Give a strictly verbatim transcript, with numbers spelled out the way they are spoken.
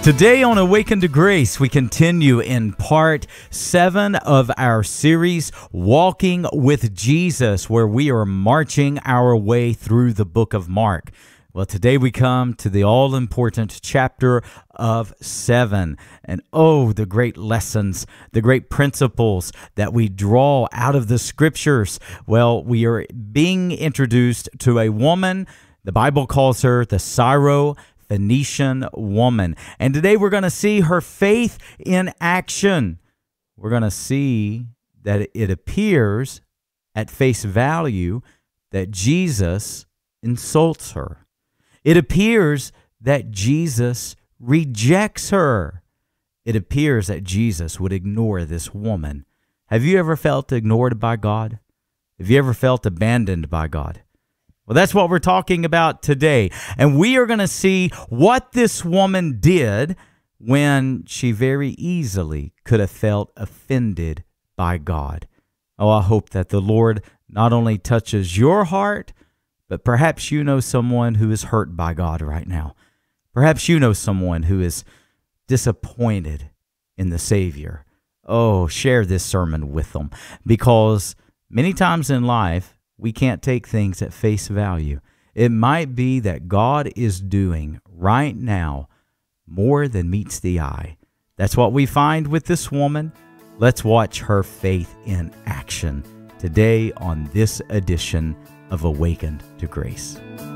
Today on Awaken to Grace, we continue in part seven of our series, Walking with Jesus, where we are marching our way through the book of Mark. Well, today we come to the all-important chapter of seven. And oh, the great lessons, the great principles that we draw out of the scriptures. Well, we are being introduced to a woman. The Bible calls her the Syro Phoenician woman. And today we're going to see her faith in action. We're going to see that it appears at face value that Jesus insults her. It appears that Jesus rejects her. It appears that Jesus would ignore this woman. Have you ever felt ignored by God? Have you ever felt abandoned by God? Well, that's what we're talking about today. And we are going to see what this woman did when she very easily could have felt offended by God. Oh, I hope that the Lord not only touches your heart, but perhaps you know someone who is hurt by God right now. Perhaps you know someone who is disappointed in the Savior. Oh, share this sermon with them, because many times in life, we can't take things at face value. It might be that God is doing right now more than meets the eye. That's what we find with this woman. Let's watch her faith in action today on this edition of Awakened to Grace.